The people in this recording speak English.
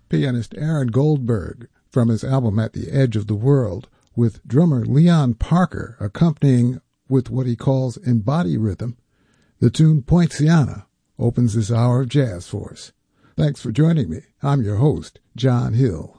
Pianist Aaron Goldberg from his album At the Edge of the World, with drummer Leon Parker accompanying with what he calls embody rhythm. The tune Poinciana opens this hour of jazz for us. Thanks for joining me. I'm your host, John Hill.